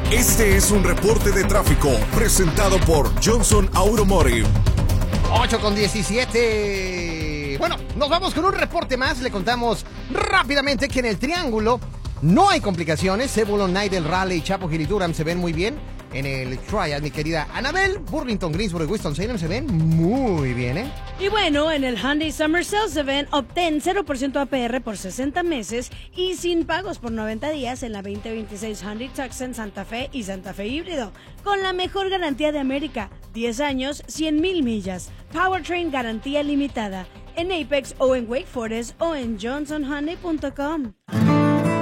Este es un reporte de tráfico presentado por Johnson Automotive. 8:17. Bueno, nos vamos con un reporte más. Le contamos rápidamente que en el Triángulo no hay complicaciones. Zebulon, Nigel, Raleigh, Chapo, Hill y Durham se ven muy bien. En el Triad, mi querida Anabel, Burlington, Greensboro y Winston-Salem se ven muy bien, ¿eh? Y bueno, en el Hyundai Summer Sales Event, obtén 0% APR por 60 meses y sin pagos por 90 días en la 2026 Hyundai Tucson, Santa Fe y Santa Fe híbrido. Con la mejor garantía de América, 10 años, 100,000 millas. Powertrain garantía limitada. En Apex o en Wake Forest o en johnsonhyundai.com.